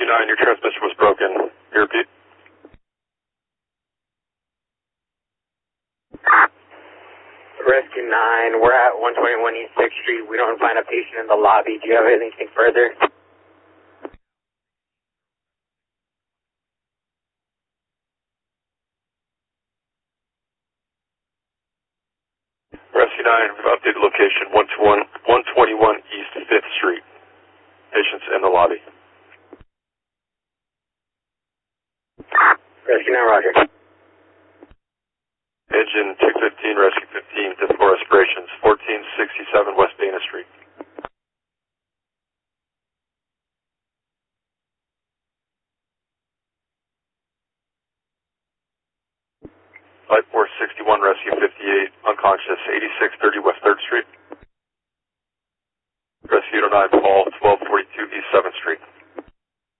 9, your transmission was broken. You repeat? Rescue 9, we're at 121 East 6th Street. We don't find a patient in the lobby. Do you have anything further? Rescue 9, we've updated location 121 East 5th Street. Patients in the lobby. Rescue 9, roger. Engine 215, Rescue 15 to 4 aspirations, 1467 West Dana Street. Flight 461, Rescue 58, unconscious, 8630 West 3rd Street. Rescue 9, Paul, 1240.